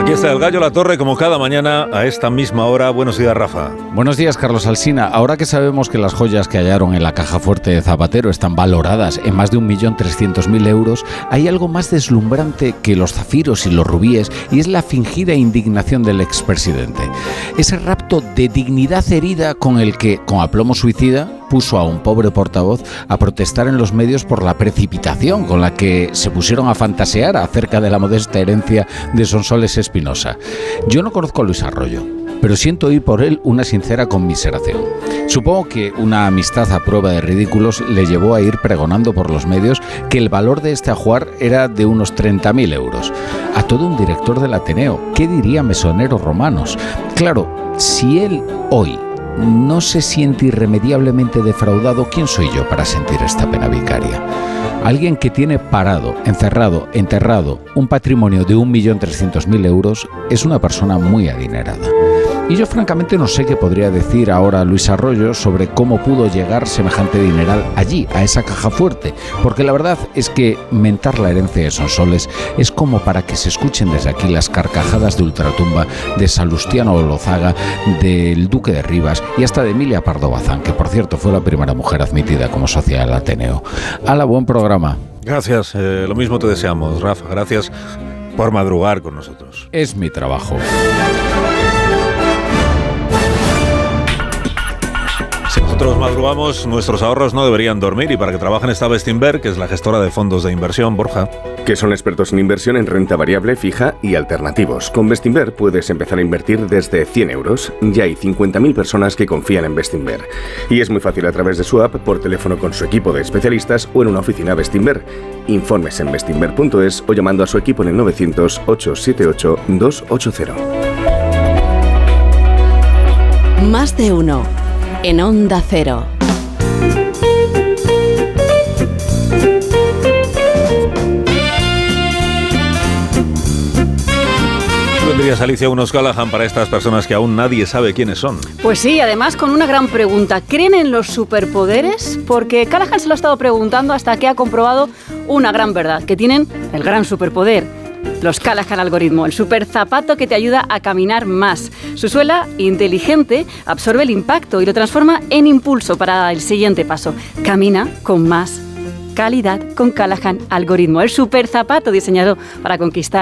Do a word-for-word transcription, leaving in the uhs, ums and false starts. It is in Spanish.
Aquí está el Gallo La Torre, como cada mañana a esta misma hora. Buenos días, Rafa. Buenos días, Carlos Alsina. Ahora que sabemos que las joyas que hallaron en la caja fuerte de Zapatero están valoradas en más de un millón trescientos mil euros, hay algo más deslumbrante que los zafiros y los rubíes, y es la fingida indignación del expresidente. Ese rapto de dignidad herida con el que, con aplomo suicida, puso a un pobre portavoz a protestar en los medios por la precipitación con la que se pusieron a fantasear acerca de la modesta herencia de Sonsoles Espinosa. Yo no conozco a Luis Arroyo, pero siento oír por él una sincera conmiseración. Supongo que una amistad a prueba de ridículos le llevó a ir pregonando por los medios que el valor de este ajuar era de unos treinta mil euros. A todo un director del Ateneo, ¿qué diría Mesoneros Romanos? Claro, si él hoy no se siente irremediablemente defraudado, ¿quién soy yo para sentir esta pena vicaria? Alguien que tiene parado, encerrado, enterrado un patrimonio de un millón trescientos mil euros es una persona muy adinerada. Y yo francamente no sé qué podría decir ahora Luis Arroyo sobre cómo pudo llegar semejante dineral allí, a esa caja fuerte, porque la verdad es que mentar la herencia de Sonsoles es como para que se escuchen desde aquí las carcajadas de ultratumba de Salustiano Olozaga, del Duque de Rivas y hasta de Emilia Pardo Bazán, que por cierto fue la primera mujer admitida como socia del Ateneo. ¡Hala, buen programa! Gracias, eh, lo mismo te deseamos, Rafa. Gracias por madrugar con nosotros. Es mi trabajo. Si nosotros madrugamos, nuestros ahorros no deberían dormir, y para que trabajen está Bestinver, que es la gestora de fondos de inversión. Borja. Que son expertos en inversión en renta variable, fija y alternativos. Con Bestinver puedes empezar a invertir desde cien euros. Ya hay cincuenta mil personas que confían en Bestinver. Y es muy fácil a través de su app, por teléfono con su equipo de especialistas o en una oficina Bestinver. Informes en bestinver punto es o llamando a su equipo en el novecientos, ochocientos setenta y ocho, doscientos ochenta. Más de uno. En Onda Cero. ¿Tendrías, Alicia, unos Callahan para estas personas que aún nadie sabe quiénes son? Pues sí, además con una gran pregunta. ¿Creen en los superpoderes? Porque Callahan se lo ha estado preguntando hasta que ha comprobado una gran verdad, que tienen el gran superpoder. Los Callahan Algoritmo, el super zapato que te ayuda a caminar más. Su suela inteligente absorbe el impacto y lo transforma en impulso para el siguiente paso. Camina con más calidad con Callahan Algoritmo, el super zapato diseñado para conquistar